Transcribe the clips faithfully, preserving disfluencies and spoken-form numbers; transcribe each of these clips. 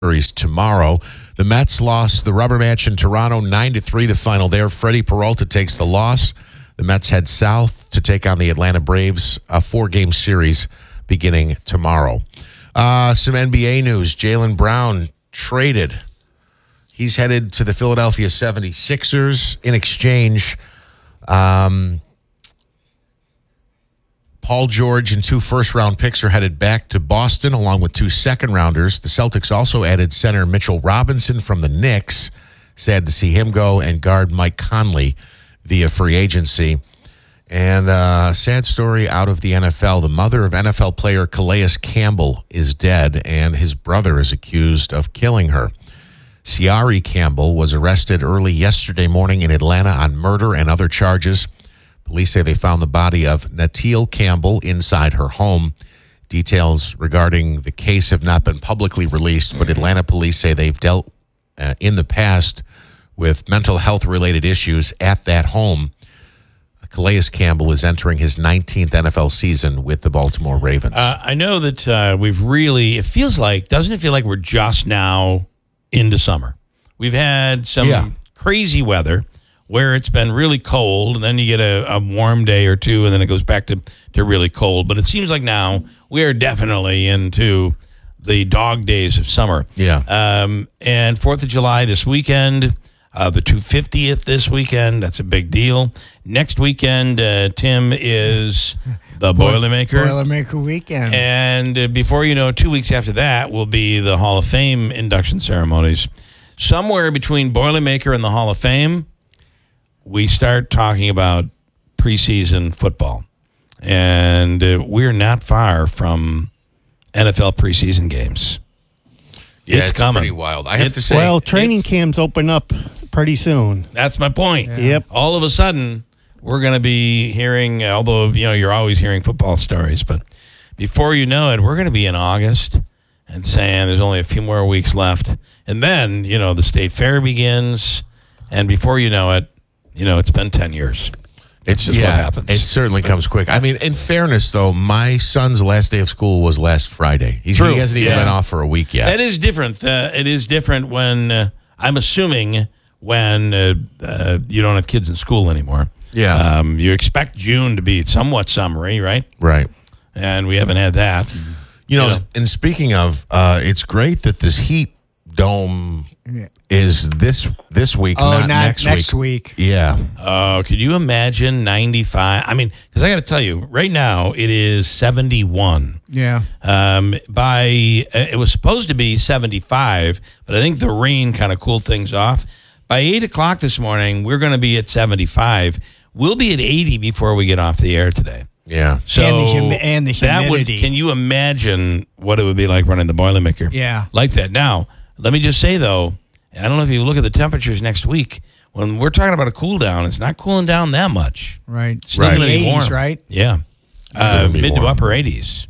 series tomorrow. The Mets lost the rubber match in Toronto nine to three, the final there. Freddie Peralta takes the loss. The Mets head south to take on the Atlanta Braves, a four-game series beginning tomorrow. Uh, some N B A news. Jaylen Brown traded. He's headed to the Philadelphia seventy-sixers. In exchange, um, Paul George and two first-round picks are headed back to Boston, along with two second-rounders. The Celtics also added center Mitchell Robinson from the Knicks. Sad to see him go, and guard Mike Conley via free agency. And a uh, sad story out of the N F L. The mother of N F L player Calais Campbell is dead, and his brother is accused of killing her. Ciari Campbell was arrested early yesterday morning in Atlanta on murder and other charges. Police say they found the body of Natil Campbell inside her home. Details regarding the case have not been publicly released, but Atlanta police say they've dealt uh, in the past with mental health-related issues at that home. Calais Campbell is entering his nineteenth N F L season with the Baltimore Ravens. Uh, I know that uh, we've really, it feels like, doesn't it feel like we're just now into summer? We've had some Yeah. crazy weather where it's been really cold, and then you get a, a warm day or two, and then it goes back to, to really cold. But it seems like now we are definitely into the dog days of summer. Yeah. Um, and fourth of July this weekend, uh, the two hundred fiftieth this weekend. That's a big deal. Next weekend, uh, Tim, is the Boilermaker. Boilermaker weekend. And uh, before you know, two weeks after that will be the Hall of Fame induction ceremonies. Somewhere between Boilermaker and the Hall of Fame, we start talking about preseason football. And uh, we're not far from N F L preseason games. Yeah, it's, it's coming. pretty wild. I have It's- to say, Well, training it's- camps open up pretty soon. That's my point. Yep. All of a sudden, we're going to be hearing, although, you know, you're always hearing football stories, but before you know it, we're going to be in August and saying there's only a few more weeks left. And then, you know, the state fair begins. And before you know it, you know, it's been ten years. It's just yeah, what happens. It certainly comes quick. I mean, in fairness, though, my son's last day of school was last Friday. He's, True. He hasn't even Yeah. been off for a week yet. That is different. Uh, it is different when, uh, I'm assuming, when uh, uh, you don't have kids in school anymore. Yeah. Um, you expect June to be somewhat summery, right? Right. And we haven't had that. You know, You know. and speaking of, uh, it's great that this heat dome Yeah. is this this week, Oh, not, not next, next week. week. Yeah. Oh, could you imagine ninety-five? I mean, because I got to tell you, right now it is seventy-one. Yeah. Um, by uh, it was supposed to be seventy-five, but I think the rain kind of cooled things off. By eight o'clock this morning, we're going to be at seventy-five. We'll be at eighty before we get off the air today. Yeah. So And the humi- and the that would, humidity. can you imagine what it would be like running the Boilermaker? Yeah. Like that. Now, let me just say, though, I don't know if you look at the temperatures next week. When we're talking about a cool down, it's not cooling down that much. Right. It's still Right. going to be eighties, warm. right? Yeah. Still Uh, gonna be mid to warm. upper eighties.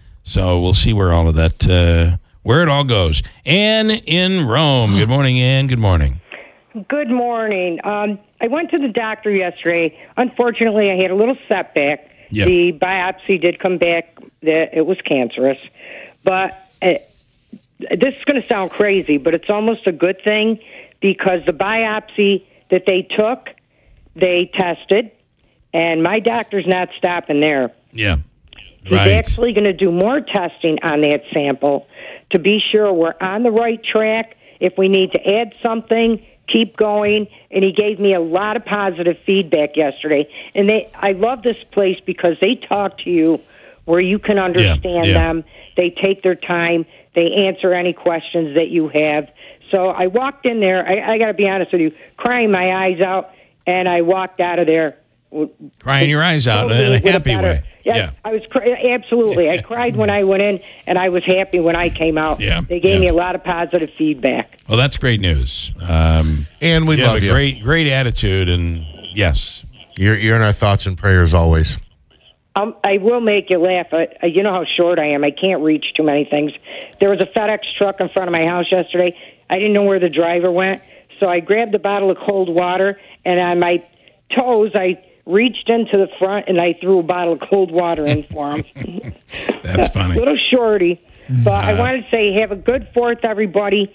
So we'll see where all of that, uh, where it all goes. Ann in Rome. Good morning, Ann. Good morning. Good morning. Um, I went to the doctor yesterday. Unfortunately, I had a little setback. Yeah. The biopsy did come back that it was cancerous. But it, this is going to sound crazy, but it's almost a good thing because the biopsy that they took, they tested, and my doctor's not stopping there. Yeah. He's Right. actually going to do more testing on that sample to be sure we're on the right track. If we need to add something, keep going. And he gave me a lot of positive feedback yesterday. And they, I love this place because they talk to you where you can understand yeah. them. They take their time. They answer any questions that you have. So I walked in there. I, I got to be honest with you, crying my eyes out, and I walked out of there. Crying your eyes out in a With happy better- way. Yeah, Yeah. I was cr- absolutely. I cried when I went in, and I was happy when I came out. Yeah, They gave yeah. me a lot of positive feedback. Well, that's great news. Um, And we you love have a you. great, great attitude, and yes. You're, you're in our thoughts and prayers always. Um, I will make you laugh. I, I- you know how short I am. I can't reach too many things. There was a FedEx truck in front of my house yesterday. I didn't know where the driver went, so I grabbed a bottle of cold water, and on my toes, I reached into the front, and I threw a bottle of cold water in for him. That's funny. Little shorty. But I wanted to say, have a good Fourth, everybody.